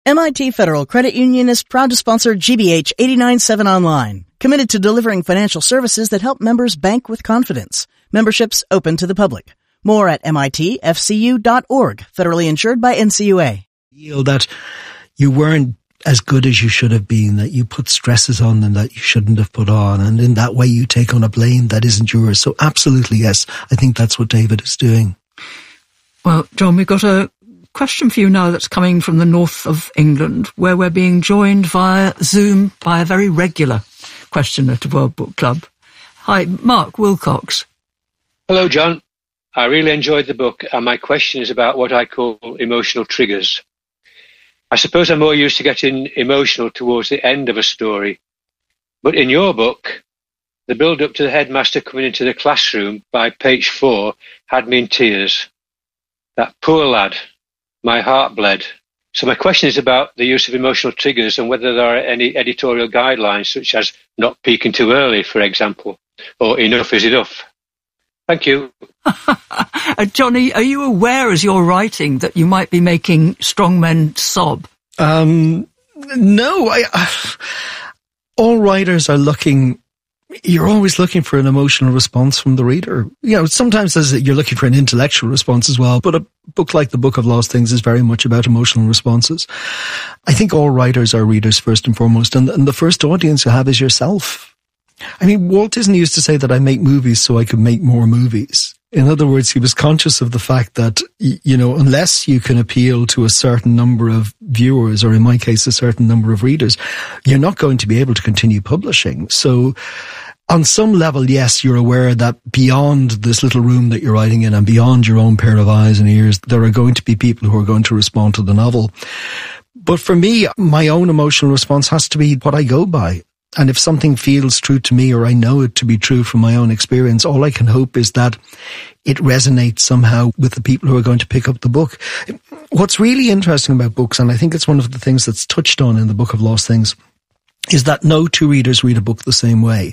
MIT Federal Credit Union is proud to sponsor GBH 89.7 Online, committed to delivering financial services that help members bank with confidence. Memberships open to the public. More at mitfcu.org, federally insured by NCUA. That you weren't as good as you should have been, that you put stresses on them that you shouldn't have put on, and in that way you take on a blame that isn't yours. So absolutely, yes, I think that's what David is doing. Well, John, we've got a question for you now that's coming from the north of England, where we're being joined via Zoom by a very regular questioner to World Book Club. Hi, Mark Wilcox. Hello, John. I really enjoyed the book, and my question is about what I call emotional triggers. I suppose I'm more used to getting emotional towards the end of a story. But in your book, the build-up to the headmaster coming into the classroom by page 4 had me in tears. That poor lad, my heart bled. So my question is about the use of emotional triggers and whether there are any editorial guidelines, such as not peaking too early, for example, or enough is enough. Thank you. Johnny, are you aware as you're writing that you might be making strong men sob? No. All writers are you're always looking for an emotional response from the reader. You know, sometimes you're looking for an intellectual response as well, but a book like The Book of Lost Things is very much about emotional responses. I think all writers are readers first and foremost, and the first audience you have is yourself. I mean, Walt Disney used to say that I make movies so I could make more movies. In other words, he was conscious of the fact that, you know, unless you can appeal to a certain number of viewers, or in my case, a certain number of readers, you're not going to be able to continue publishing. So on some level, yes, you're aware that beyond this little room that you're writing in and beyond your own pair of eyes and ears, there are going to be people who are going to respond to the novel. But for me, my own emotional response has to be what I go by. And if something feels true to me, or I know it to be true from my own experience, all I can hope is that it resonates somehow with the people who are going to pick up the book. What's really interesting about books, and I think it's one of the things that's touched on in The Book of Lost Things, is that no two readers read a book the same way.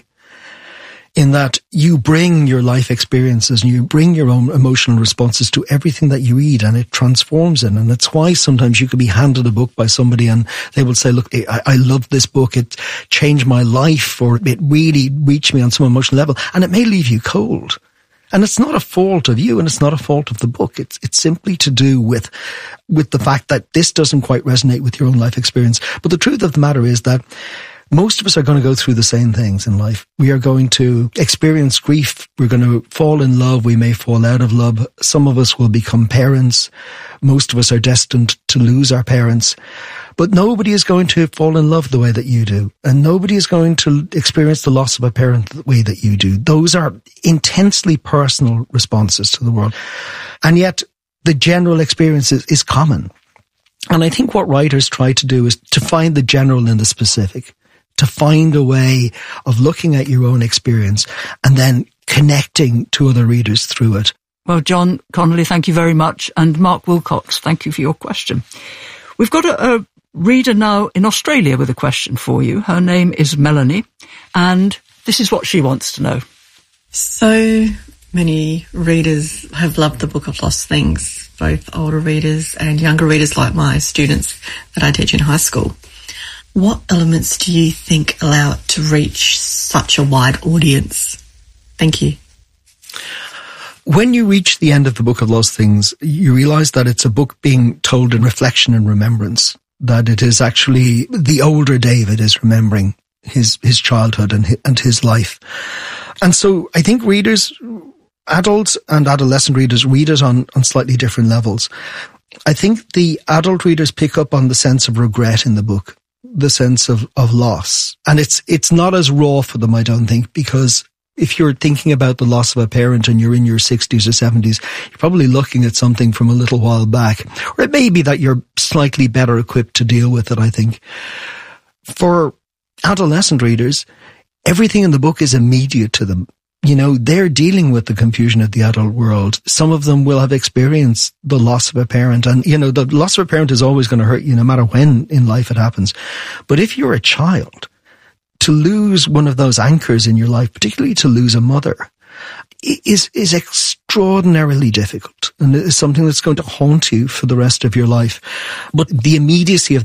In that you bring your life experiences and you bring your own emotional responses to everything that you read, and it transforms it. And that's why sometimes you could be handed a book by somebody and they will say, look, I love this book. It changed my life, or it really reached me on some emotional level. And it may leave you cold. And it's not a fault of you, and it's not a fault of the book. It's simply to do with the fact that this doesn't quite resonate with your own life experience. But the truth of the matter is that most of us are going to go through the same things in life. We are going to experience grief. We're going to fall in love. We may fall out of love. Some of us will become parents. Most of us are destined to lose our parents. But nobody is going to fall in love the way that you do. And nobody is going to experience the loss of a parent the way that you do. Those are intensely personal responses to the world. And yet the general experience is common. And I think what writers try to do is to find the general in the specific, to find a way of looking at your own experience and then connecting to other readers through it. Well, John Connolly, thank you very much. And Mark Wilcox, thank you for your question. We've got a reader now in Australia with a question for you. Her name is Melanie, and this is what she wants to know. So many readers have loved The Book of Lost Things, both older readers and younger readers like my students that I teach in high school. What elements do you think allow it to reach such a wide audience? Thank you. When you reach the end of The Book of Lost Things, you realise that it's a book being told in reflection and remembrance, that it is actually the older David is remembering his childhood and his life. And so I think readers, adults and adolescent readers, read it on slightly different levels. I think the adult readers pick up on the sense of regret in the book, the sense of loss. And it's not as raw for them, I don't think, because if you're thinking about the loss of a parent and you're in your 60s or 70s, you're probably looking at something from a little while back. Or it may be that you're slightly better equipped to deal with it, I think. For adolescent readers, everything in the book is immediate to them. You know, they're dealing with the confusion of the adult world. Some of them will have experienced the loss of a parent. And, you know, the loss of a parent is always going to hurt you no matter when in life it happens. But if you're a child, to lose one of those anchors in your life, particularly to lose a mother, is extraordinarily difficult. And it is something that's going to haunt you for the rest of your life. But the immediacy of